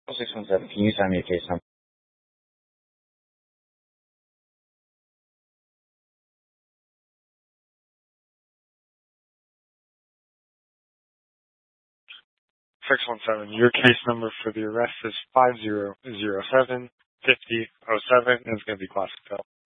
617, can you sign me a case number? Your case number for the arrest is 5007-5007, and it's going to be classified.